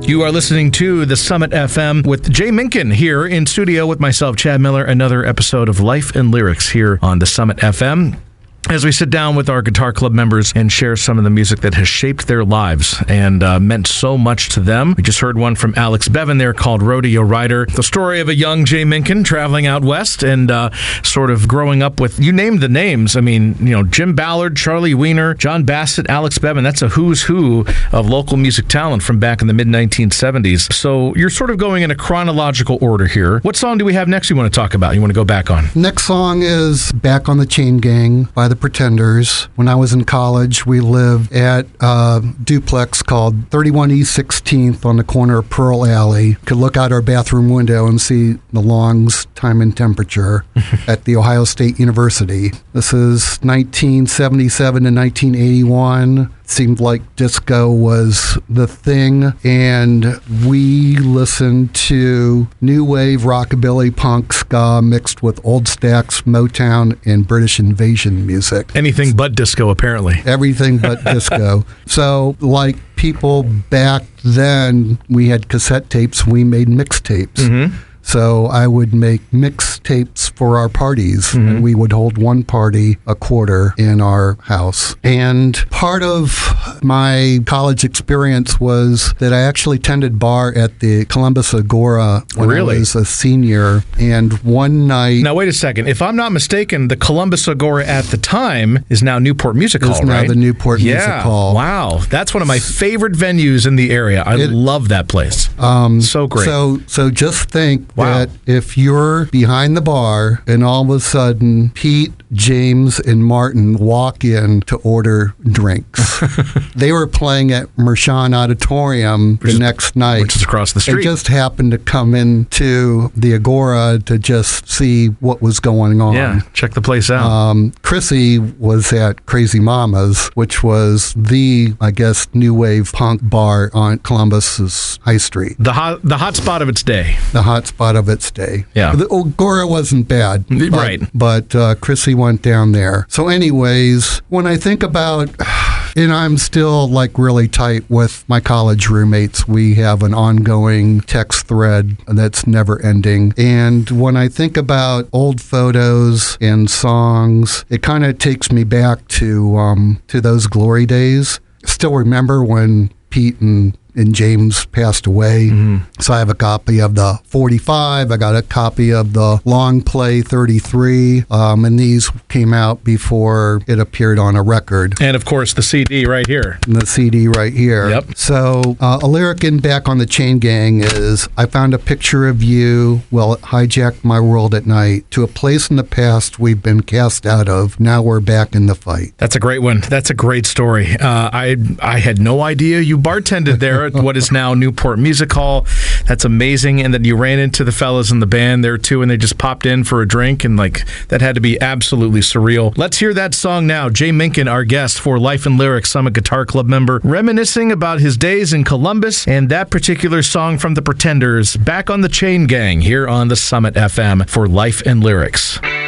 You are listening to the Summit FM with Jay Minkin here in studio with myself, Chad Miller. Another episode of Life and Lyrics here on the Summit FM, as we sit down with our Guitar Club members and share some of the music that has shaped their lives and meant so much to them. We just heard one from Alex Bevan there called Rodeo Rider, the story of a young Jay Minkin traveling out west and sort of growing up with, you named the names. I mean, you know, Jim Ballard, Charlie Wiener, John Bassett, Alex Bevan. That's a who's who of local music talent from back in the mid-1970s. So you're sort of going in a chronological order here. What song do we have next you want to talk about, you want to go back on? Next song is Back on the Chain Gang by the Pretenders. When I was in college, we lived at a duplex called 31 East 16th on the corner of Pearl Alley. Could look out our bathroom window and see the Long's Time and Temperature at the Ohio State University. This is 1977 to 1981. Seemed like disco was the thing, and we listened to new wave, rockabilly, punk, ska mixed with old stacks, Motown, and British invasion music. Anything but disco, apparently. Everything but disco. So, like people back then, we had cassette tapes, we made mixtapes. Mm-hmm. So I would make mixtapes for our parties, and we would hold one party a quarter in our house. And part of my college experience was that I actually tended bar at the Columbus Agora when I was a senior. And one night... Now, wait a second. If I'm not mistaken, the Columbus Agora at the time is now Newport Music Hall, right? It's now the Newport Music Hall. Wow. That's one of my favorite venues in the area. I love that place. So great. So just think that if you're behind the bar and all of a sudden Pete, James, and Martin walk in to order drinks. They were playing at Mershon Auditorium the next night. Which is across the street. They just happened to come into the Agora to just see what was going on. Yeah, check the place out. Chrissy was at Crazy Mama's, which was the, I guess, new wave punk bar on Columbus's High Street. The hot spot of its day. The hot spot of its day. Yeah. The Agora wasn't bad. Right. But Chrissy went down there. So anyways, when I think about... And I'm still like really tight with my college roommates. We have an ongoing text thread that's never ending. And when I think about old photos and songs, it kind of takes me back to those glory days. Still remember when Pete and James passed away. So I have a copy of the 45. I got a copy of the long play 33. And these came out before it appeared on a record. And of course, the CD right here. And the CD right here. Yep. So a lyric in Back on the Chain Gang is, I found a picture of you. Well, it hijacked my world at night to a place in the past we've been cast out of. Now we're back in the fight. That's a great one. That's a great story. I had no idea you bartended there at what is now Newport Music Hall. That's amazing. And then you ran into the fellas in the band there too, and they just popped in for a drink, and like that had to be absolutely surreal. Let's hear that song now. Jay Minkin, our guest for Life and Lyrics, Summit Guitar Club member, reminiscing about his days in Columbus and that particular song from the Pretenders, Back on the Chain Gang, here on the Summit FM for Life and Lyrics.